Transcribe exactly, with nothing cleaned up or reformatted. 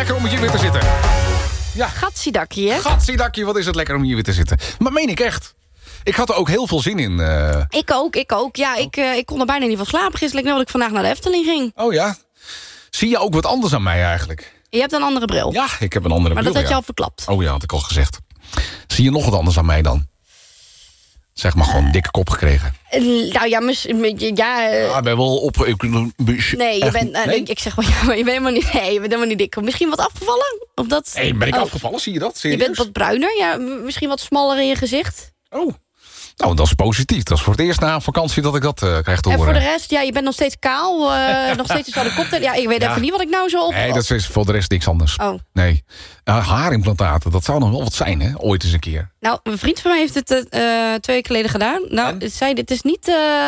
lekker om hier weer te zitten. Ja. Gatsiedakkie, hè? Gatsiedakkie, wat is het lekker om hier weer te zitten. Maar meen ik echt. Ik had er ook heel veel zin in. Uh... Ik ook, ik ook. Ja, ik, uh, ik kon er bijna niet van slapen gisteren. Ik dat ik vandaag naar de Efteling ging. Oh ja? Zie je ook wat anders aan mij eigenlijk? Je hebt een andere bril. Ja, ik heb een andere maar bril, dat had ja. je al verklapt. Oh ja, had ik al gezegd. Zie je nog wat anders aan mij dan? Zeg maar gewoon een dikke kop gekregen. Uh, nou ja, mis, ja... Uh... Ik ben wel op... Ik, nee, je bent... Uh, nee? Ik zeg maar, ja, maar je bent helemaal niet... Nee, je bent helemaal niet dik. Misschien wat afgevallen? Of dat... Nee, ben ik oh. afgevallen? Zie je dat? Serieus? Je bent wat bruiner. Ja, misschien wat smaller in je gezicht. Oh. Nou, dat is positief. Dat is voor het eerst na een vakantie dat ik dat uh, krijg te horen. En voor de rest, ja, je bent nog steeds kaal. Uh, nog steeds dezelfde kop. Ja, ik weet ja. even niet wat ik nou zo op... Nee, dat is voor de rest niks anders. Oh. Nee. Uh, haarimplantaten, dat zou nog wel wat zijn, hè? Ooit eens een keer. Nou, een vriend van mij heeft het uh, twee weken geleden gedaan. Nou, het zei, dit is niet uh,